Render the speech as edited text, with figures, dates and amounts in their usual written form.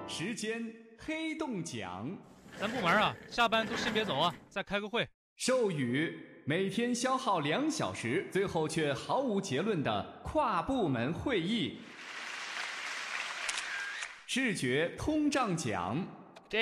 时间黑洞奖。 咱部门啊，下班都先别走啊，再开个会。 授予每天消耗2小时，最后却毫无结论的跨部门会议。视觉通胀奖。